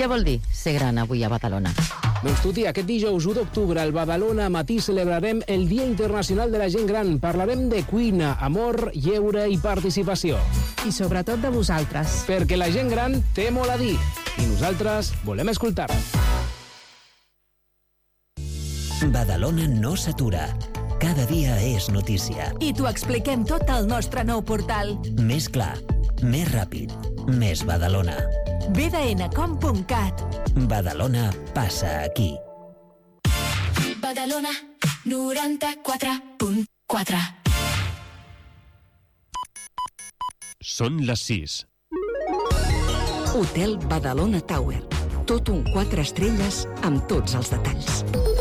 Què vol dir ser gran avui a Badalona? Doncs tu, tia, aquest dijous 1 d'octubre al Badalona Matí celebrarem el Dia Internacional de la Gent Gran. Parlarem de cuina, amor, lleure i participació. I sobretot de vosaltres. Perquè la gent gran té molt a dir i nosaltres volem escoltar. Badalona no s'atura. Cada dia és notícia. I t'ho expliquem tot al nostre nou portal. Més clar, més ràpid, més Badalona. bdn.com.cat. Badalona passa aquí. Badalona 94.4. Són les 6. Hotel Badalona Tower. Tot un 4 estrelles amb tots els detalls.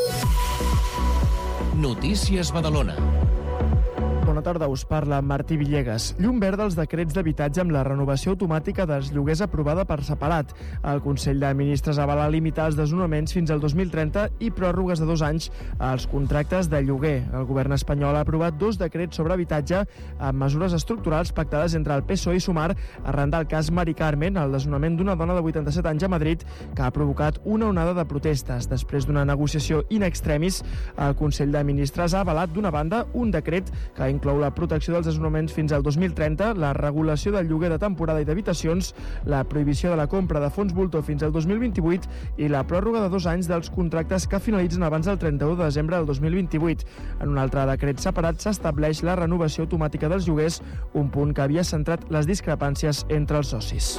Notícies Badalona. Bona tarda, us parla Martí Villegas. Llum verda als decrets d'habitatge amb la renovació automàtica dels lloguers aprovada per separat. El Consell de Ministres avala limitar els desnonaments fins al 2030 i pròrrogues de 2 anys als contractes de lloguer. El govern espanyol ha aprovat 2 decrets sobre habitatge amb mesures estructurals pactades entre el PSOE i Sumar arran del cas Mari Carmen, el desnonament d'una dona de 87 anys a Madrid, que ha provocat una onada de protestes. Després d'una negociació in extremis, el Consell de Ministres ha avalat d'una banda un decret que inclou la protecció dels desnonaments fins al 2030, la regulació del lloguer de temporada i d'habitacions, la prohibició de la compra de fons voltor fins al 2028 i la pròrroga de 2 anys dels contractes que finalitzen abans del 31 de desembre del 2028. En un altre decret separat s'estableix la renovació automàtica dels lloguers, un punt que havia centrat les discrepàncies entre els socis.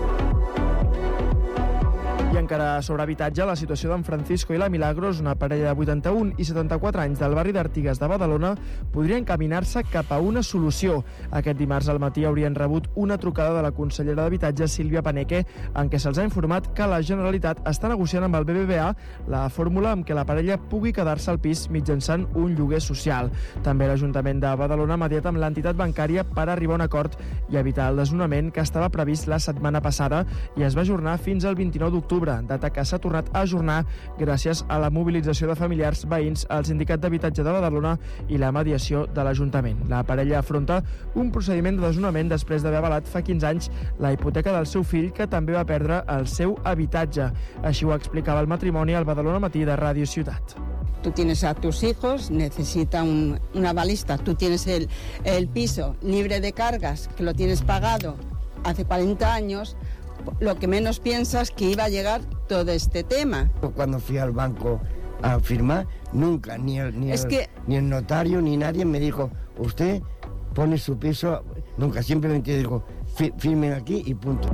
I encara sobre habitatge, la situació d'en Francisco i la Milagros, una parella de 81 i 74 anys del barri d'Artigues de Badalona, podria encaminar-se cap a una solució. Aquest dimarts al matí haurien rebut una trucada de la consellera d'Habitatge, Sílvia Paneque, en què se'ls ha informat que la Generalitat està negociant amb el BBVA la fórmula amb què la parella pugui quedar-se al pis mitjançant un lloguer social. També l'Ajuntament de Badalona ha mediat amb l'entitat bancària per arribar a un acord i evitar el desnonament que estava previst la setmana passada i es va ajornar fins al 29 d'octubre, data que s'ha tornat a ajornar gràcies a la mobilització de familiars, veïns, al Sindicat d'Habitatge de Badalona i la mediació de l'Ajuntament. La parella afronta un procediment de desnonament després d'haver avalat fa 15 anys la hipoteca del seu fill, que també va perdre el seu habitatge. Així ho explicava el matrimoni al Badalona Matí de Ràdio Ciutat. Tú tienes a tus hijos, necesita una balista, tú tienes el piso libre de cargas, que lo tienes pagado hace 40 años, lo que menos piensas que iba a llegar todo este tema. Cuando fui al banco a firmar, nunca, ni el notario ni nadie me dijo, usted pone su piso, nunca, simplemente dijo, firmen aquí y punto.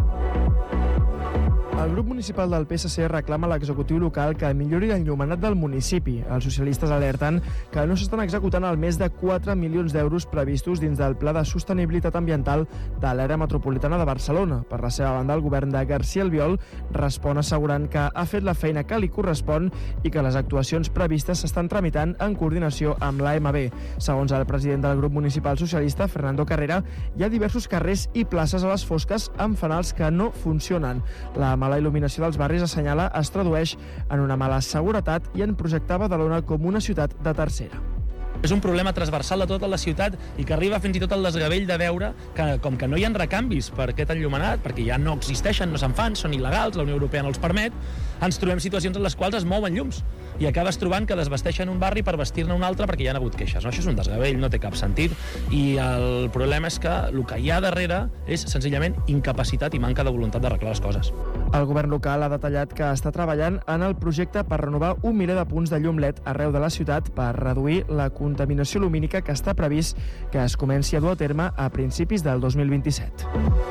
El grup municipal del PSC reclama a l'executiu local que millori l'enllumenat del municipi. Els socialistes alerten que no s'estan executant el més de 4 milions d'euros previstos dins del Pla de Sostenibilitat Ambiental de l'àrea metropolitana de Barcelona. Per la seva banda, el govern de García Albiol respon assegurant que ha fet la feina que li correspon i que les actuacions previstes s'estan tramitant en coordinació amb l'AMB. Segons el president del grup municipal socialista, Fernando Carrera, hi ha diversos carrers i places a les fosques amb fanals que no funcionen. La mala il·luminació dels barris, assenyala, es tradueix en una mala seguretat i en projectar Badalona com una ciutat de tercera. És un problema transversal de tota la ciutat i que arriba fins i tot al desgavell de veure que com que no hi ha recanvis per aquest enllumenat, perquè ja no existeixen, no se'n fan, són il·legals, la Unió Europea no els permet, ens trobem situacions en les quals es mouen llums i acabes trobant que desvesteixen un barri per vestir-ne un altre perquè hi ha hagut queixes. No? Això és un desgavell, no té cap sentit, i el problema és que el que hi ha darrere és senzillament incapacitat i manca de voluntat d'arreglar les coses. El govern local ha detallat que està treballant en el projecte per renovar 1 miler de punts de llum LED arreu de la ciutat per reduir la contaminació lumínica, que està previst que es comenci a dur a terme a principis del 2027.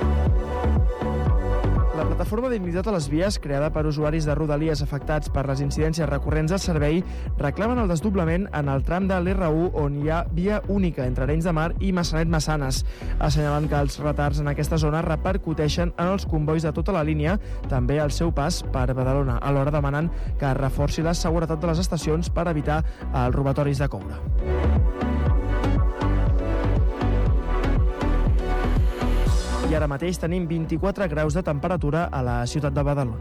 La plataforma d'Dignitat a les Vies, creada per usuaris de Rodalies afectats per les incidències recurrents de servei, reclamen el desdoblament en el tram de l'R1 on hi ha via única entre Arenys de Mar i Massanet-Massanes, assenyalant que els retards en aquesta zona repercuteixen en els convois de tota la línia, també al seu pas per Badalona. Alhora demanen que es reforci la seguretat de les estacions per evitar els robatoris de coure. I ara mateix tenim 24 graus de temperatura a la ciutat de Badalona.